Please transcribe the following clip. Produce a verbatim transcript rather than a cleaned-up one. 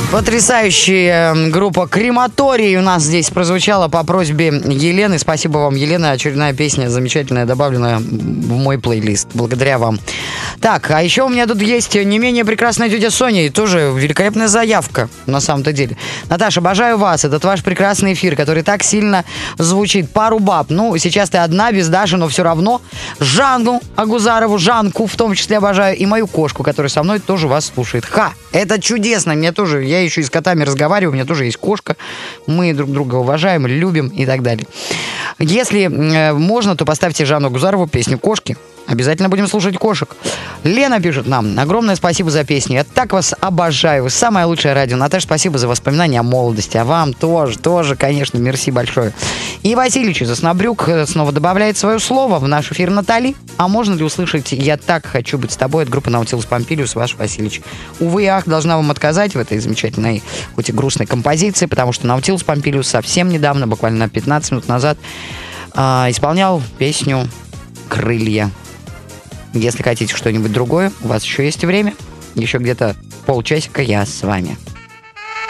Потрясающая группа «Крематорий» у нас здесь прозвучала по просьбе Елены. Спасибо вам, Елена. Очередная песня замечательная, добавленная в мой плейлист. Благодаря вам. Так, а еще у меня тут есть не менее прекрасная тетя Соня. И тоже великолепная заявка, на самом-то деле. Наташа, обожаю вас. Этот ваш прекрасный эфир, который так сильно звучит. Пару баб. Ну, сейчас ты одна, без Даши, но все равно. Жанну Агузарову, Жанку в том числе обожаю. И мою кошку, которая со мной тоже вас слушает. Ха! Это чудесно. Мне тоже... Я еще и с котами разговариваю, у меня тоже есть кошка. Мы друг друга уважаем, любим и так далее. Если э, можно, то поставьте Жанну Гузарову песню «Кошки». Обязательно будем слушать кошек. Лена пишет нам: огромное спасибо за песню. Я так вас обожаю. Вы самое лучшее радио. Наташа, спасибо за воспоминания о молодости. А вам тоже, тоже, конечно, мерси большое. И Василий Заснобрюк снова добавляет свое слово в наш эфир. Натали, а можно ли услышать «Я так хочу быть с тобой» от группы Наутилус Помпилиус, ваш Васильевич? Увы, ах, должна вам отказать в этой замечательной, хоть и грустной композиции, потому что Наутилус Помпилиус совсем недавно, буквально пятнадцать минут назад, э, исполнял песню «Крылья». Если хотите что-нибудь другое, у вас еще есть время. Еще где-то полчасика я с вами.